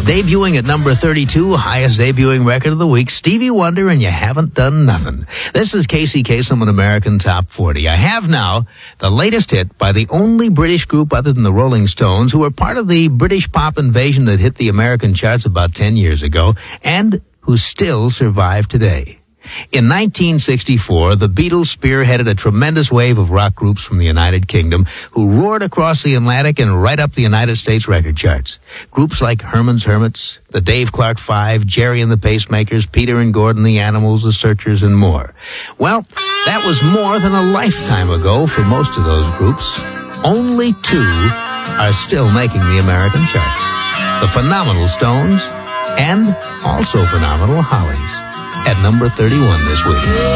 Debuting at number 32, highest debuting record of the week, Stevie Wonder and You Haven't Done Nothing. This is Casey Kasem on American Top 40. I have now the latest hit by the only British group other than the Rolling Stones who were part of the British pop invasion that hit the American charts about 10 years ago and who still survive today. In 1964, the Beatles spearheaded a tremendous wave of rock groups from the United Kingdom who roared across the Atlantic and right up the United States record charts. Groups like Herman's Hermits, the Dave Clark Five, Jerry and the Pacemakers, Peter and Gordon, the Animals, the Searchers, and more. Well, that was more than a lifetime ago for most of those groups. Only two are still making the American charts. The phenomenal Stones and also phenomenal Hollies. At number 31 this week.